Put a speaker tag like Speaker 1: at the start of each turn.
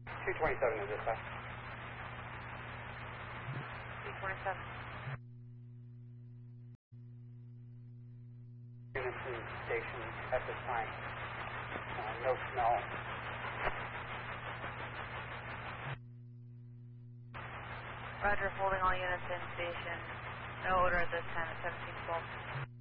Speaker 1: 227 is dispatch.
Speaker 2: 227.
Speaker 1: Units in station at this time. No smell.
Speaker 2: Roger, holding all units in station. No odor at this time at 1712.